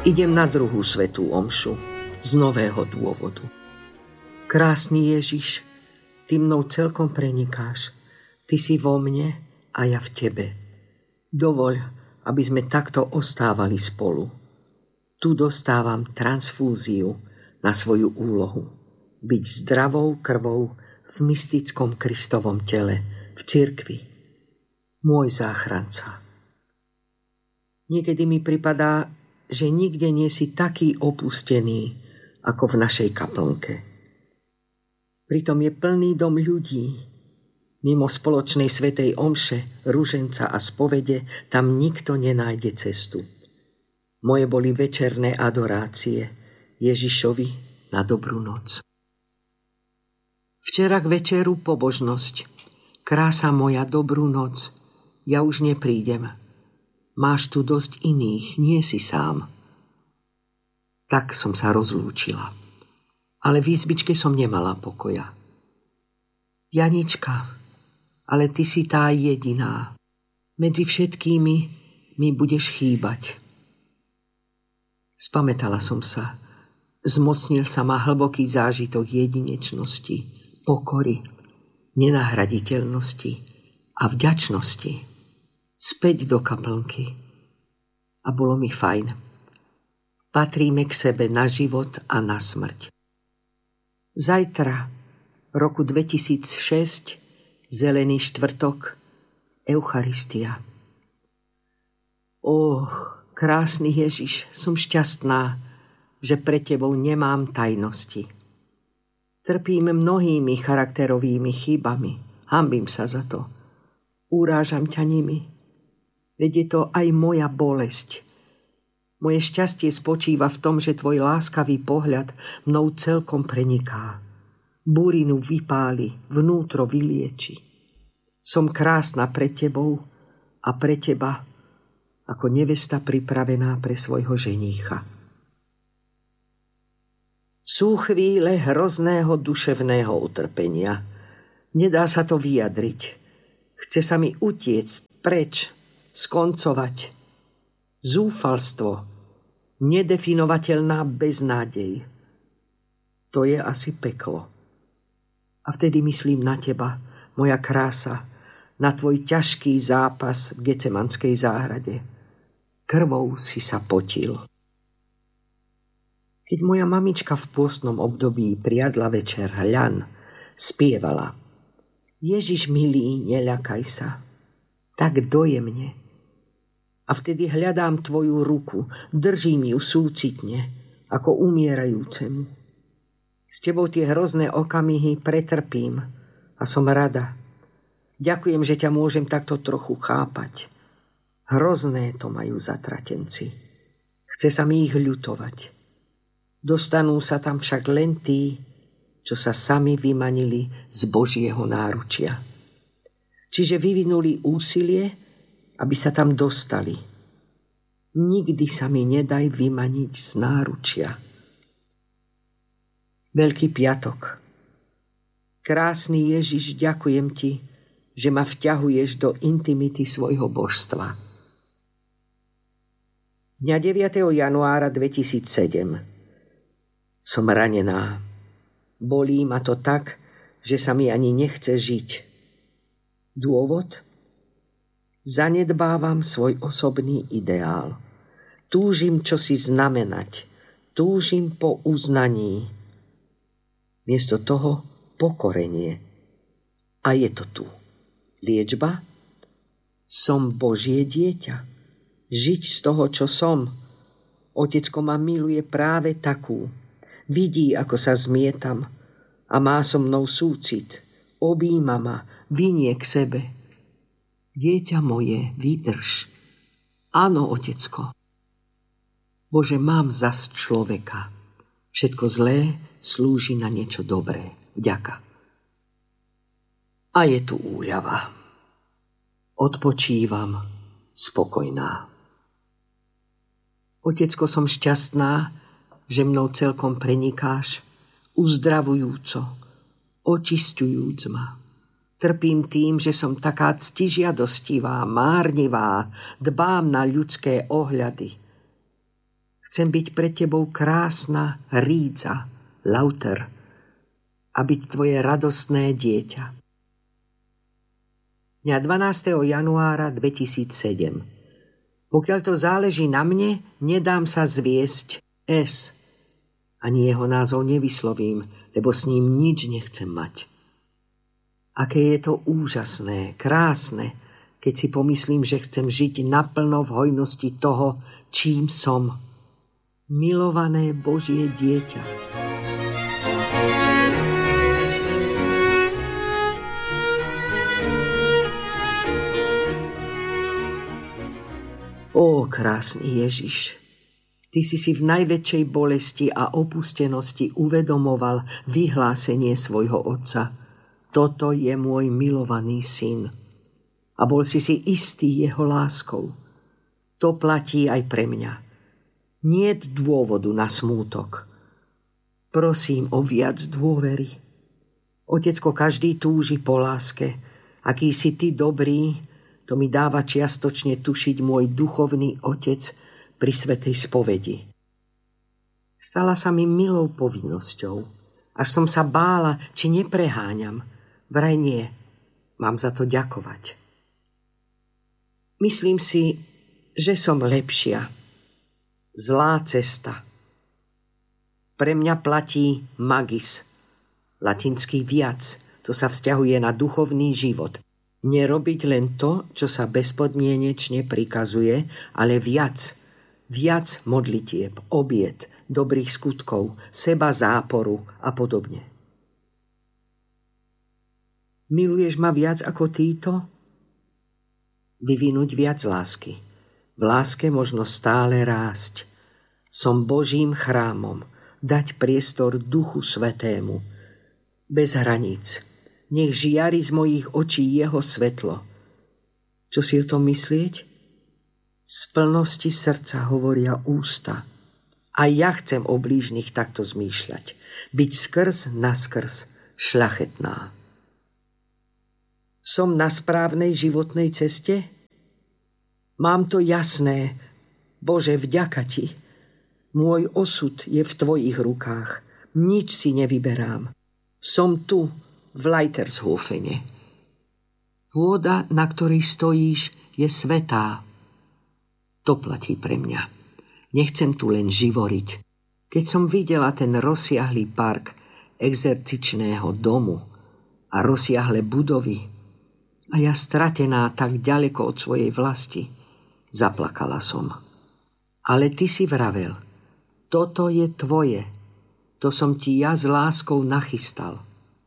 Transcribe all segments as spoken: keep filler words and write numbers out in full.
Idem na druhú svätú omšu z nového dôvodu. Krásny Ježiš, ty mnou celkom prenikáš. Ty si vo mne a ja v tebe. Dovoľ, aby sme takto ostávali spolu. Tu dostávam transfúziu na svoju úlohu. Byť zdravou krvou v mystickom Kristovom tele, v cirkvi. Môj záchranca. Niekedy mi pripadá, že nikde nie si taký opustený, ako v našej kaplnke. Pritom je plný dom ľudí. Mimo spoločnej svätej omše, ruženca a spovede tam nikto nenájde cestu. Moje boli večerné adorácie Ježišovi na dobrú noc. Včera k večeru pobožnosť. Krása moja, dobrú noc. Ja už neprídem. Máš tu dosť iných, nie si sám. Tak som sa rozlúčila. Ale v izbičke som nemala pokoja. Janička, ale ty si tá jediná. Medzi všetkými mi budeš chýbať. Spamätala som sa. Zmocnil sa ma hlboký zážitok jedinečnosti, pokory, nenahraditeľnosti a vďačnosti. Späť do kaplnky. A bolo mi fajn. Patríme k sebe na život a na smrť. Zajtra, roku dvetisícšesť, Zelený štvrtok, Eucharistia. Ó, krásny Ježiš, som šťastná, že pre tebou nemám tajnosti. Trpím mnohými charakterovými chybami. Hanbím sa za to. Urážam ťa nimi. Veď je to aj moja bolesť. Moje šťastie spočíva v tom, že tvoj láskavý pohľad mnou celkom preniká. Burinu vypáli, vnútro vylieči. Som krásna pred tebou a pre teba ako nevesta pripravená pre svojho ženícha. Sú chvíle hrozného duševného utrpenia. Nedá sa to vyjadriť. Chce sa mi utiec preč, skoncovať. Zúfalstvo, nedefinovateľná beznádej. To je asi peklo. A vtedy myslím na teba, moja krása, na tvoj ťažký zápas v Getsemanskej záhrade. Krvou si sa potil. Keď moja mamička v pôstnom období priadla večer hľan, spievala: Ježiš milý, neľakaj sa, tak dojemne. A vtedy hľadám tvoju ruku, držím ju súcitne, ako umierajúcemu. S tebou tie hrozné okamihy pretrpím a som rada. Ďakujem, že ťa môžem takto trochu chápať. Hrozné to majú zatratenci. Chce sa mi ich ľutovať. Dostanú sa tam však len tí, čo sa sami vymanili z Božieho náručia. Čiže vyvinuli úsilie, aby sa tam dostali. Nikdy sa mi nedaj vymaniť z náručia. Veľký piatok. Krásny Ježiš, ďakujem ti, že ma vťahuješ do intimity svojho božstva. Dňa deviateho januára dvetisícsedem. Som ranená. Bolí ma to tak, že sa mi ani nechce žiť. Dôvod? Zanedbávam svoj osobný ideál. Túžim čosi znamenať. Túžim po uznaní. Miesto toho pokorenie. A je to tu. Liečba? Som Božie dieťa. Žiť z toho, čo som. Otecko ma miluje práve takú. Vidí, ako sa zmietam a má so mnou súcit. Objíma ma, vinie k sebe. Dieťa moje, vydrž. Áno, otecko. Bože, mám zas človeka. Všetko zlé slúži na niečo dobré. Vďaka. A je tu úľava. Odpočívam, spokojná. Otecko, som šťastná, že mnou celkom prenikáš, uzdravujúco, očisťujúc ma. Trpím tým, že som taká ctižiadostivá, márnivá, dbám na ľudské ohľady. Chcem byť pred tebou krásna rídza, lauter, a byť tvoje radostné dieťa. Dňa dvanásteho januára dvetisícsedem. Pokiaľ to záleží na mne, nedám sa zviesť S. Ani jeho názov nevyslovím, lebo s ním nič nechcem mať. Aké je to úžasné, krásne, keď si pomyslím, že chcem žiť naplno v hojnosti toho, čím som. Milované Božie dieťa. Ó, krásny Ježiš, ty si si v najväčšej bolesti a opustenosti uvedomoval vyhlásenie svojho Otca. Toto je môj milovaný syn. A bol si si istý jeho láskou. To platí aj pre mňa. Niet dôvodu na smútok. Prosím o viac dôvery. Otecko, každý túži po láske. Aký si ty dobrý, to mi dáva čiastočne tušiť môj duchovný otec pri svätej spovedi. Stala sa mi milou povinnosťou, až som sa bála, či nepreháňam. Vraj nie, mám za to ďakovať. Myslím si, že som lepšia. Zlá cesta. Pre mňa platí magis, latinský viac, to sa vzťahuje na duchovný život. Nerobiť len to, čo sa bezpodmienečne prikazuje, ale viac, viac modlitieb, obiet, dobrých skutkov, seba záporu a podobne. Miluješ ma viac ako títo? Vyvinúť viac lásky. V láske možno stále rásť. Som Božím chrámom, dať priestor Duchu Svätému. Bez hraníc. Nech žiari z mojich očí jeho svetlo. Čo si o tom myslieť? Z plnosti srdca hovoria ústa. A ja chcem o blížnych takto zmýšľať. Byť skrz naskrz šľachetná. Som na správnej životnej ceste? Mám to jasné. Bože, vďaka ti. Môj osud je v tvojich rukách. Nič si nevyberám. Som tu, v Leitershofene. Pôda, na ktorej stojíš, je svätá. To platí pre mňa. Nechcem tu len živoriť. Keď som videla ten rozsiahlý park exercičného domu a rozsiahle budovy a ja stratená tak ďaleko od svojej vlasti, zaplakala som. Ale ty si vravel, toto je tvoje, to som ti ja s láskou nachystal.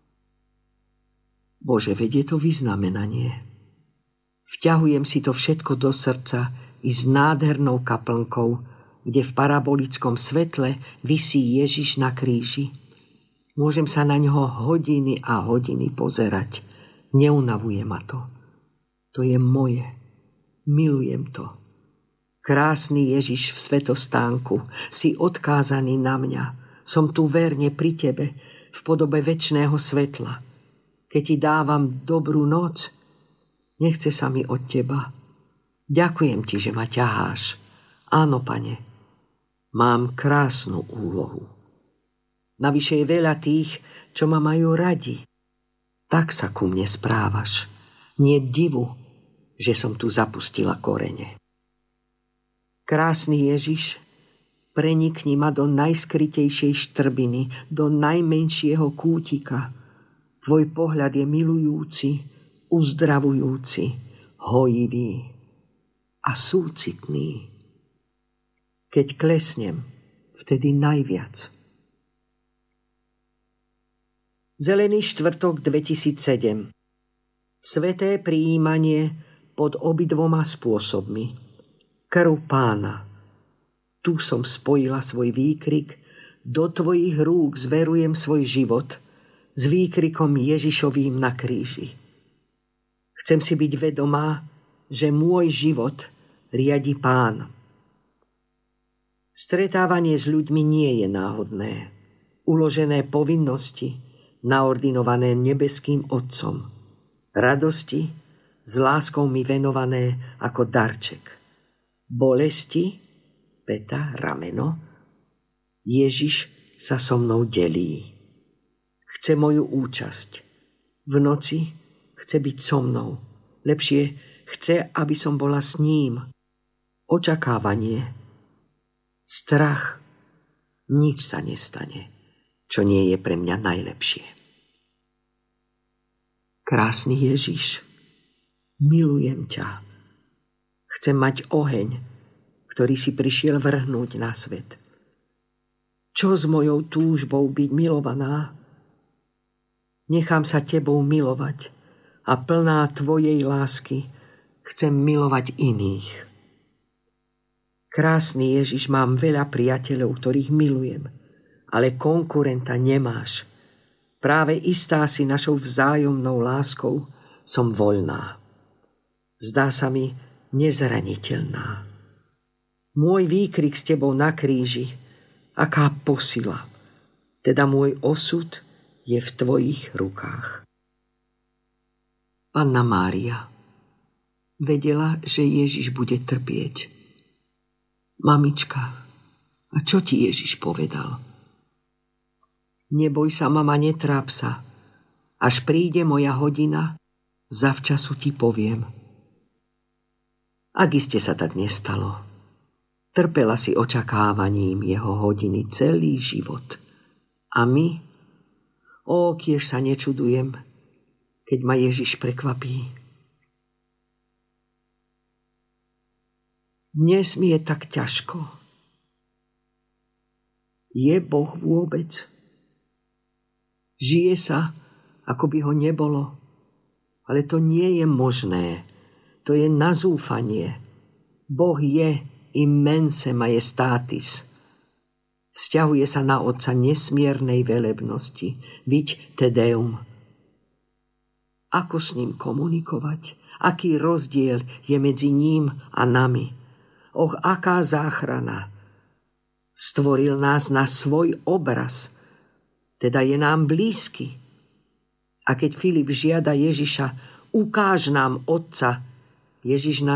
Bože, veď je to vyznamenanie. Vťahujem si to všetko do srdca i s nádhernou kaplnkou, kde v parabolickom svetle visí Ježiš na kríži. Môžem sa na ňoho hodiny a hodiny pozerať. Neunavuje ma to. To je moje. Milujem to. Krásny Ježiš v svetostánku, si odkázaný na mňa. Som tu verne pri tebe, v podobe večného svetla. Keď ti dávam dobrú noc, nechce sa mi od teba. Ďakujem ti, že ma ťaháš. Áno, Pane, mám krásnu úlohu. Navyše je veľa tých, čo ma majú radi. Tak sa ku mne správaš. Nie divu, že som tu zapustila korene. Krásny Ježiš, prenikni ma do najskrytejšej štrbiny, do najmenšieho kútika. Tvoj pohľad je milujúci, uzdravujúci, hojivý a súcitný. Keď klesnem, vtedy najviac. Zelený štvrtok dvetisícsedem. Sveté prijímanie pod obidvoma spôsobmi. Krv Pána. Tu som spojila svoj výkrik, do tvojich rúk zverujem svoj život s výkrikom Ježišovým na kríži. Chcem si byť vedomá, že môj život riadi Pán. Stretávanie s ľuďmi nie je náhodné. Uložené povinnosti, naordinované nebeským Otcom. Radosti, s láskou mi venované ako darček. Bolesti, peta, rameno. Ježiš sa so mnou delí. Chce moju účasť. V noci chce byť so mnou. Lepšie chce, aby som bola s ním. Očakávanie, strach, nič sa nestane, čo nie je pre mňa najlepšie. Krásny Ježiš, milujem ťa. Chcem mať oheň, ktorý si prišiel vrhnúť na svet. Čo s mojou túžbou byť milovaná? Nechám sa tebou milovať a plná tvojej lásky chcem milovať iných. Krásny Ježiš, mám veľa priateľov, ktorých milujem, ale konkurenta nemáš. Práve istá si našou vzájomnou láskou som voľná. Zdá sa mi nezraniteľná. Môj výkrik s tebou na kríži, aká posila. Teda môj osud je v tvojich rukách. Panna Mária vedela, že Ježiš bude trpieť. Mamička, a čo ti Ježiš povedal? Neboj sa, mama, netráp sa. Až príde moja hodina, zavčasu ti poviem. Ak iste sa tak nestalo, trpela si očakávaním jeho hodiny celý život. A my? Ó, kiež sa nečudujem, keď ma Ježiš prekvapí. Dnes mi je tak ťažko. Je Boh vôbec? Žije sa, ako by ho nebolo. Ale to nie je možné. To je na zúfanie. Boh je immense majestatis. Vzťahuje sa na Otca nesmiernej velebnosti. Viď Te Deum. Ako s ním komunikovať? Aký rozdiel je medzi ním a nami? Och, aká záchrana. Stvoril nás na svoj obraz, teda je nám blízky. A keď Filip žiada Ježiša, ukáž nám Otca, Ježiš na